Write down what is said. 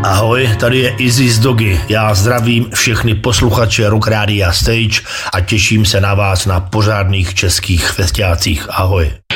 Ahoj, tady je Izzy z Dogy. Já zdravím všechny posluchače Rock Rádia Stage a těším se na vás na pořádných českých festiácích. Ahoj.